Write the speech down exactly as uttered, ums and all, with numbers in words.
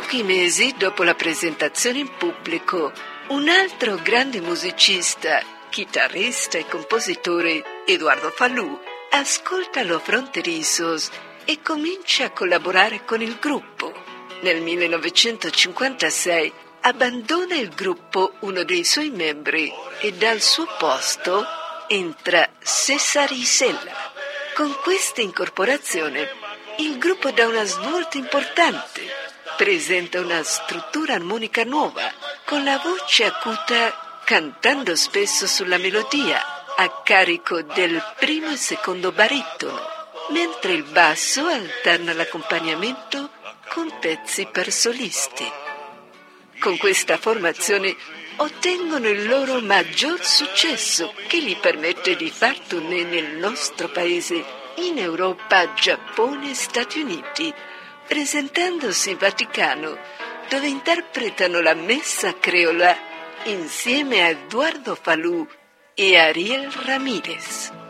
Pochi mesi dopo la presentazione in pubblico, un altro grande musicista, chitarrista e compositore, Eduardo Falú, ascolta Los Fronterizos e comincia a collaborare con il gruppo. Nel millenovecentocinquantasei abbandona il gruppo uno dei suoi membri e dal suo posto entra César Isela. Con questa incorporazione il gruppo dà una svolta importante. Presenta una struttura armonica nuova, con la voce acuta cantando spesso sulla melodia, a carico del primo e secondo baritono, mentre il basso alterna l'accompagnamento con pezzi per solisti. Con questa formazione ottengono il loro maggior successo, che gli permette di far tournée nel nostro paese, in Europa, Giappone e Stati Uniti, presentandosi in Vaticano, dove interpretano la Messa Creola insieme a Eduardo Falú e Ariel Ramírez.